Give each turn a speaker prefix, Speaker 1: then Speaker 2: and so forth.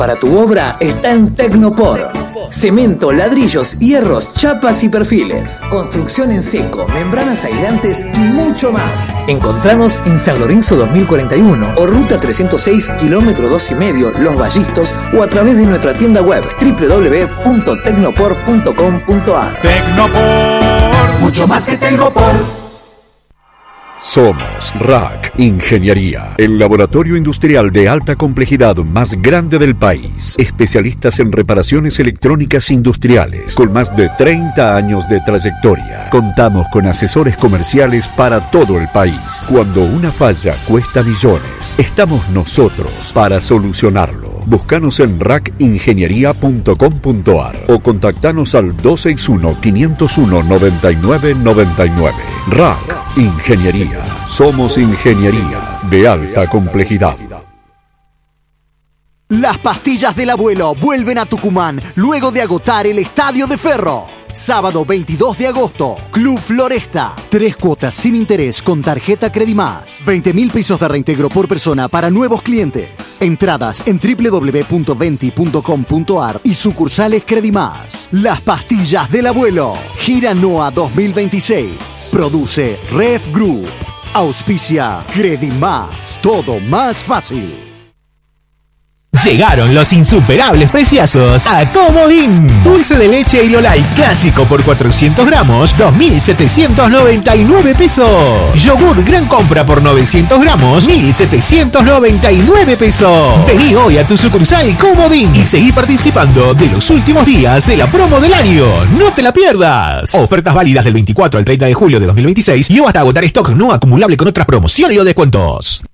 Speaker 1: para tu obra está en Tecnopor. Cemento, ladrillos, hierros, chapas y perfiles. Construcción en seco, membranas aislantes y mucho más. Encontranos en San Lorenzo 2041 o Ruta 306, kilómetro 2,5, Los Vallistos, o a través de nuestra tienda web www.tecnopor.com.ar.
Speaker 2: Tecnopor, mucho más que Tecnopor.
Speaker 3: Somos RAC Ingeniería, el laboratorio industrial de alta complejidad más grande del país. Especialistas en reparaciones electrónicas industriales, con más de 30 años de trayectoria. Contamos con asesores comerciales para todo el país. Cuando una falla cuesta millones, estamos nosotros para solucionarlo. Búscanos en racingeniería.com.ar o contactanos al 261-501-9999. RAC Ingeniería. Somos ingeniería de alta complejidad.
Speaker 4: Las pastillas del abuelo vuelven a Tucumán luego de agotar el Estadio de Ferro. Sábado 22 de agosto, Club Floresta. 3 cuotas sin interés con tarjeta Credimás. 20.000 pesos de reintegro por persona para nuevos clientes. Entradas en www.venti.com.ar y sucursales Credimás. Las pastillas del abuelo. Gira NOA 2026. Produce Ref Group. Auspicia Credimás. Todo más fácil.
Speaker 5: Llegaron los insuperables preciazos a Comodín. Dulce de leche y Lolay clásico por 400 gramos, 2.799 pesos. Yogur gran compra por 900 gramos, 1.799 pesos. Vení hoy a tu sucursal Comodín y seguí participando de los últimos días de la promo del año. No te la pierdas. Ofertas válidas del 24 al 30 de julio de 2026 y o hasta agotar stock no acumulable con otras promociones o descuentos.